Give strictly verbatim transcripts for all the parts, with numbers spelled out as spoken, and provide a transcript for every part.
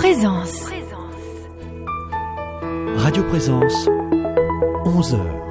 Présence. Radio Présence, onze heures.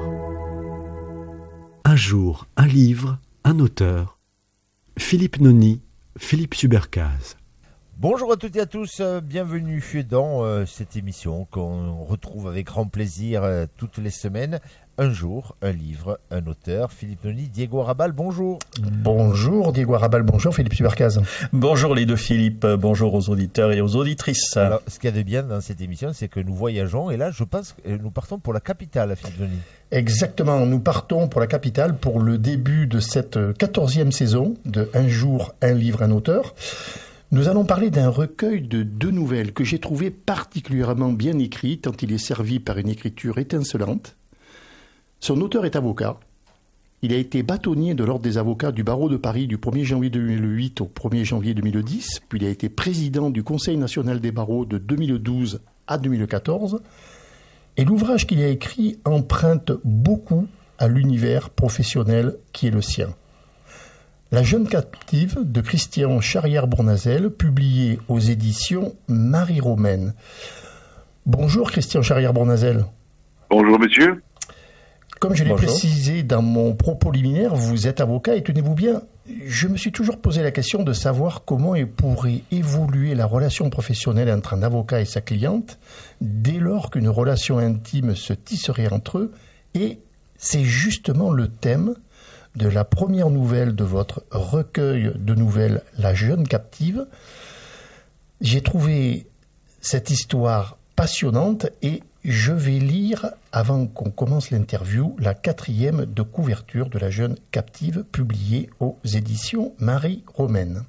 Un jour, un livre, un auteur. Philippe Noni, Philippe Subercase. Bonjour à toutes et à tous, euh, bienvenue dans euh, cette émission qu'on retrouve avec grand plaisir euh, toutes les semaines. Un jour, un livre, un auteur. Philippe Noni, Diego Arrabal, bonjour. Bonjour Diego Arrabal, bonjour Philippe Subercase. Bonjour les deux Philippe, bonjour aux auditeurs et aux auditrices. Alors, ce qu'il y a de bien dans cette émission, c'est que nous voyageons et là, je pense que nous partons pour la capitale, Philippe Noni. Exactement, nous partons pour la capitale pour le début de cette quatorzième saison de Un jour, un livre, un auteur. Nous allons parler d'un recueil de deux nouvelles que j'ai trouvé particulièrement bien écrit, tant il est servi par une écriture étincelante. Son auteur est avocat. Il a été bâtonnier de l'Ordre des avocats du barreau de Paris du premier janvier deux mille huit au premier janvier deux mille dix, puis il a été président du Conseil national des barreaux de deux mille douze à deux mille quatorze. Et l'ouvrage qu'il a écrit emprunte beaucoup à l'univers professionnel qui est le sien. La jeune captive de Christian Charrière-Bournazel, publié aux éditions Marie Romaine. Bonjour Christian Charrière-Bournazel. Bonjour monsieur. Comme je l'ai Bonjour. précisé dans mon propos liminaire, vous êtes avocat et tenez-vous bien, je me suis toujours posé la question de savoir comment pourrait évoluer la relation professionnelle entre un avocat et sa cliente dès lors qu'une relation intime se tisserait entre eux, et c'est justement le thème de la première nouvelle de votre recueil de nouvelles La jeune captive. J'ai trouvé cette histoire passionnante et je vais lire, avant qu'on commence l'interview, la quatrième de couverture de La jeune captive, publiée aux éditions Marie Romaine.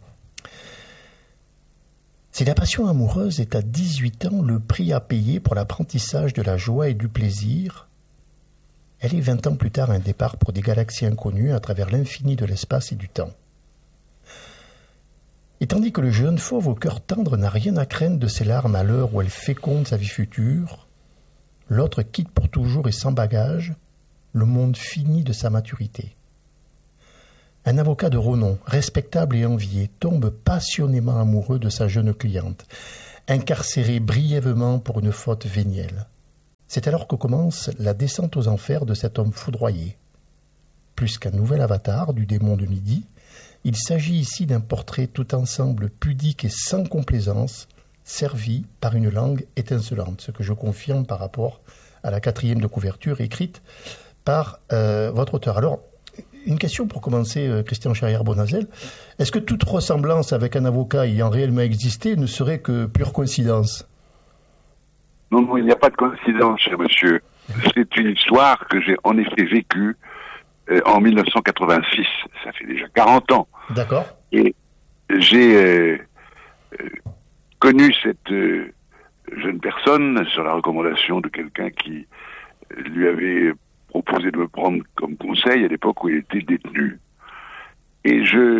Si la passion amoureuse est à dix-huit ans le prix à payer pour l'apprentissage de la joie et du plaisir, elle est vingt ans plus tard un départ pour des galaxies inconnues à travers l'infini de l'espace et du temps. Et tandis que le jeune fauve au cœur tendre n'a rien à craindre de ses larmes à l'heure où elle féconde sa vie future, l'autre quitte pour toujours et sans bagage le monde fini de sa maturité. Un avocat de renom, respectable et envié, tombe passionnément amoureux de sa jeune cliente, incarcérée brièvement pour une faute vénielle. C'est alors que commence la descente aux enfers de cet homme foudroyé. Plus qu'un nouvel avatar du démon de midi, il s'agit ici d'un portrait tout ensemble pudique et sans complaisance, servi par une langue étincelante, ce que je confirme par rapport à la quatrième de couverture écrite par euh, votre auteur. Alors, une question pour commencer, euh, Christian Charrière-Bournazel. Est-ce que toute ressemblance avec un avocat ayant réellement existé ne serait que pure coïncidence ? Non, non, il n'y a pas de coïncidence, cher monsieur. C'est une histoire que j'ai en effet vécue euh, en mille neuf cent quatre-vingt-six. Ça fait déjà quarante ans. D'accord. Et j'ai euh, euh, connu cette euh, jeune personne sur la recommandation de quelqu'un qui euh, lui avait proposé de me prendre comme conseil à l'époque où il était détenu. Et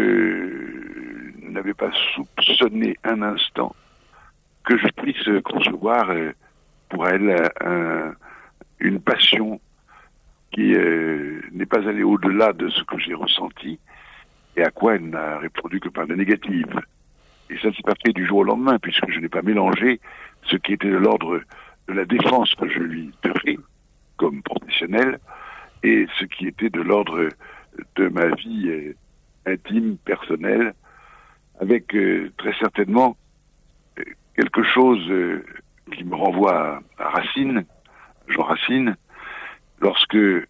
je n'avais pas soupçonné un instant que je puisse concevoir euh, pour elle un, une passion qui euh, n'est pas allée au-delà de ce que j'ai ressenti et à quoi elle n'a répondu que par la négative. Et ça ne s'est pas fait du jour au lendemain, puisque je n'ai pas mélangé ce qui était de l'ordre de la défense que je lui devais comme professionnel et ce qui était de l'ordre de ma vie euh, intime, personnelle, avec euh, très certainement euh, quelque chose euh, qui me renvoie à, à Racine, Jean Racine, lorsque euh,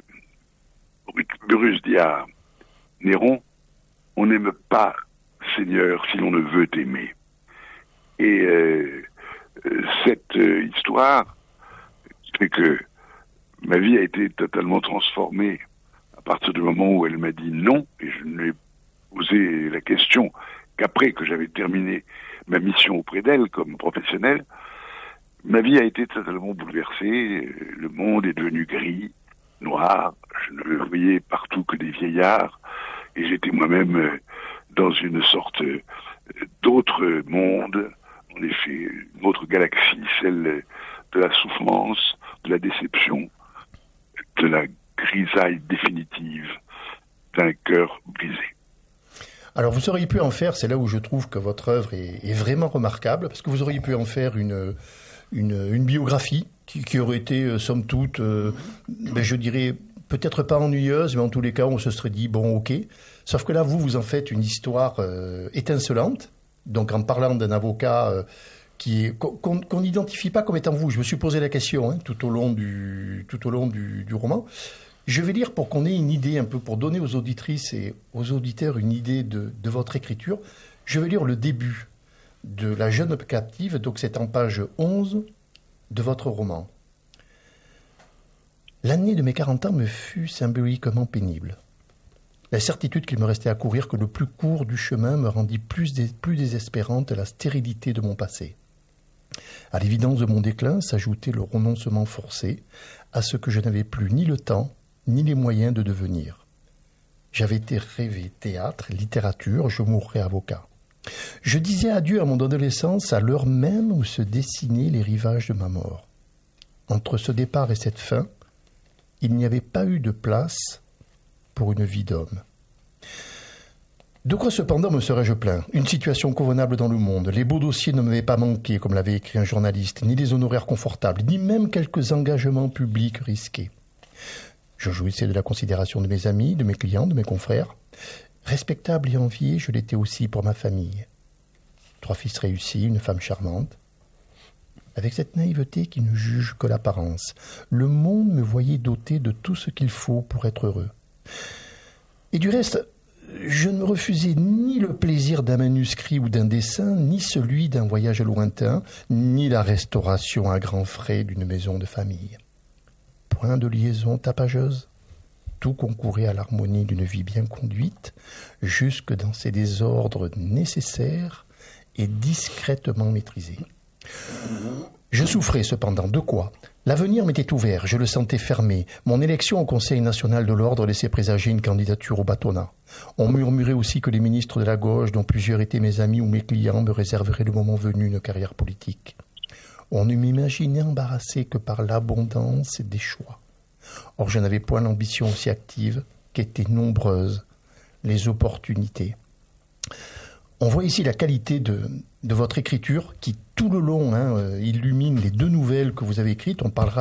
Burrus dit à Néron, on n'aime pas Seigneur si l'on ne veut aimer. Et euh, euh, cette euh, histoire fait que ma vie a été totalement transformée à partir du moment où elle m'a dit non, et je ne lui ai posé la question qu'après que j'avais terminé ma mission auprès d'elle comme professionnel. Ma vie a été totalement bouleversée, le monde est devenu gris, noir, je ne voyais partout que des vieillards, et j'étais moi-même dans une sorte d'autre monde, en effet, une autre galaxie, celle de la souffrance, de la déception, de la grisaille définitive d'un cœur brisé. Alors vous auriez pu en faire, c'est là où je trouve que votre œuvre est, est vraiment remarquable, parce que vous auriez pu en faire une, une, une biographie qui, qui aurait été, euh, somme toute, euh, ben, je dirais, peut-être pas ennuyeuse, mais en tous les cas, on se serait dit, bon, ok. Sauf que là, vous, vous en faites une histoire euh, étincelante, donc en parlant d'un avocat euh, qui est, qu'on qu'on n'identifie pas comme étant vous. Je me suis posé la question hein, tout au long, du, tout au long du, du roman. Je vais lire pour qu'on ait une idée un peu, pour donner aux auditrices et aux auditeurs une idée de, de votre écriture. Je vais lire le début de La jeune captive, donc c'est en page onze de votre roman. L'année de mes quarante ans me fut symboliquement pénible. La certitude qu'il me restait à courir que le plus court du chemin me rendit plus, dé, plus désespérante la stérilité de mon passé. À l'évidence de mon déclin s'ajoutait le renoncement forcé à ce que je n'avais plus ni le temps ni les moyens de devenir. J'avais été rêvé théâtre, littérature, je mourrais avocat. Je disais adieu à mon adolescence à l'heure même où se dessinaient les rivages de ma mort. Entre ce départ et cette fin, il n'y avait pas eu de place pour une vie d'homme. De quoi cependant me serais-je plaint? Une situation convenable dans le monde, les beaux dossiers ne m'avaient pas manqué, comme l'avait écrit un journaliste, ni les honoraires confortables, ni même quelques engagements publics risqués. Je jouissais de la considération de mes amis, de mes clients, de mes confrères. Respectable et envié, je l'étais aussi pour ma famille. Trois fils réussis, une femme charmante. Avec cette naïveté qui ne juge que l'apparence, le monde me voyait doté de tout ce qu'il faut pour être heureux. Et du reste, je ne me refusais ni le plaisir d'un manuscrit ou d'un dessin, ni celui d'un voyage lointain, ni la restauration à grands frais d'une maison de famille. Point de liaison tapageuse. Tout concourait à l'harmonie d'une vie bien conduite, jusque dans ses désordres nécessaires et discrètement maîtrisés. Je souffrais cependant. De quoi? L'avenir m'était ouvert, je le sentais fermé. Mon élection au Conseil national de l'ordre laissait présager une candidature au bâtonnat. On murmurait aussi que les ministres de la gauche, dont plusieurs étaient mes amis ou mes clients, me réserveraient le moment venu une carrière politique. On ne m'imaginait embarrassé que par l'abondance des choix. Or, je n'avais point l'ambition aussi active qu'étaient nombreuses les opportunités. On voit ici la qualité de, de votre écriture qui, tout le long, hein, illumine les deux nouvelles que vous avez écrites. On parlera